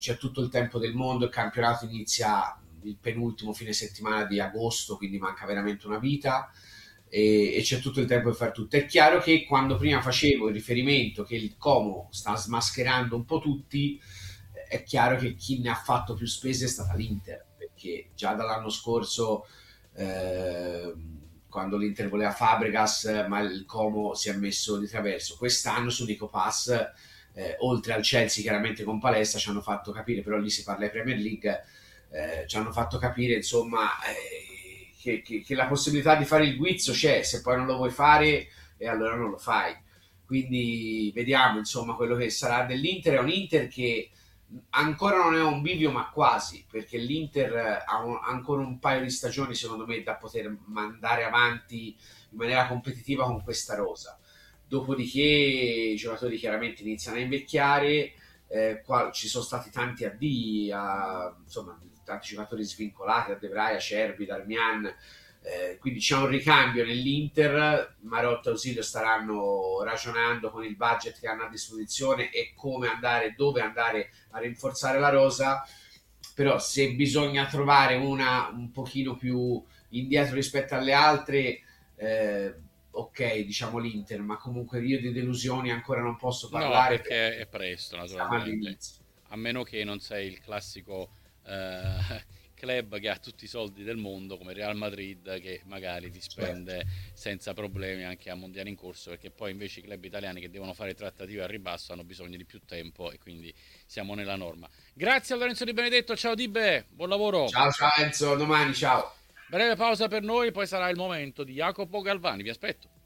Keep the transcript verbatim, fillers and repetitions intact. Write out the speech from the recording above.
c'è tutto il tempo del mondo, il campionato inizia il penultimo fine settimana di agosto, quindi manca veramente una vita e, e c'è tutto il tempo per fare tutto. È chiaro che quando prima facevo il riferimento che il Como sta smascherando un po' tutti, è chiaro che chi ne ha fatto più spese è stata l'Inter, perché già dall'anno scorso, eh, quando l'Inter voleva Fabregas, ma il Como si è messo di traverso. Quest'anno su Nico Pass, eh, oltre al Chelsea chiaramente con Palestra, ci hanno fatto capire, però lì si parla di Premier League, eh, ci hanno fatto capire insomma eh, che, che, che la possibilità di fare il guizzo c'è, se poi non lo vuoi fare e allora non lo fai. Quindi vediamo insomma quello che sarà dell'Inter. È un Inter che ancora non è un bivio ma quasi, perché l'Inter ha un, ancora un paio di stagioni secondo me da poter mandare avanti in maniera competitiva con questa rosa. Dopodiché i giocatori chiaramente iniziano a invecchiare, eh, qua ci sono stati tanti addii, a, insomma tanti giocatori svincolati, a De Vrij, a Cerbi, Darmian, eh, quindi c'è un ricambio nell'Inter. Marotta e Ausilio staranno ragionando con il budget che hanno a disposizione e come andare, dove andare a rinforzare la rosa, però se bisogna trovare una un pochino più indietro rispetto alle altre, eh, ok, diciamo l'Inter, ma comunque io di delusioni ancora non posso No, parlare perché perché è presto, siamo naturalmente. all'inizio. A meno che non sei il classico eh, club che ha tutti i soldi del mondo, come Real Madrid, che magari ti Certo. spende senza problemi anche a mondiali in corso, perché poi invece i club italiani che devono fare trattative al ribasso hanno bisogno di più tempo e quindi siamo nella norma. Grazie a Lorenzo Di Benedetto, ciao Dibe, buon lavoro. Ciao ciao Enzo, domani ciao. Breve pausa per noi, poi sarà il momento di Jacopo Galvani, vi aspetto.